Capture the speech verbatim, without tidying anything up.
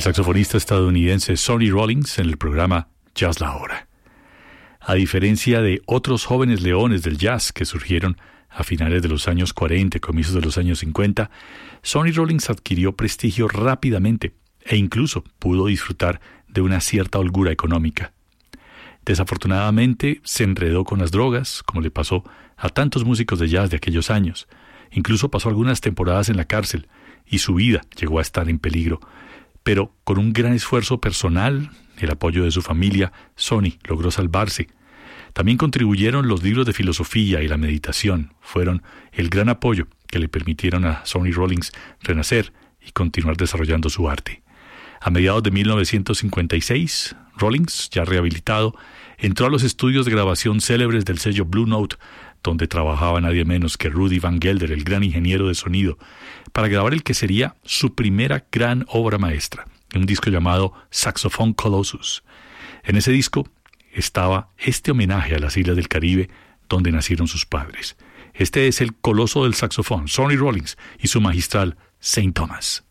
saxofonista estadounidense Sonny Rollins en el programa Jazz La Hora. A diferencia de otros jóvenes leones del jazz que surgieron a finales de los años cuarenta y comienzos de los años cincuenta, Sonny Rollins adquirió prestigio rápidamente e incluso pudo disfrutar de una cierta holgura económica. Desafortunadamente se enredó con las drogas, como le pasó a tantos músicos de jazz de aquellos años. Incluso pasó algunas temporadas en la cárcel y su vida llegó a estar en peligro. Pero con un gran esfuerzo personal, el apoyo de su familia, Sonny logró salvarse. También contribuyeron los libros de filosofía y la meditación. Fueron el gran apoyo que le permitieron a Sonny Rollins renacer y continuar desarrollando su arte. A mediados de mil novecientos cincuenta y seis, Rollins, ya rehabilitado, entró a los estudios de grabación célebres del sello Blue Note, donde trabajaba nadie menos que Rudy Van Gelder, el gran ingeniero de sonido, para grabar el que sería su primera gran obra maestra, un disco llamado Saxophone Colossus. En ese disco estaba este homenaje a las islas del Caribe, donde nacieron sus padres. Este es el coloso del saxofón, Sonny Rollins, y su magistral Saint Thomas.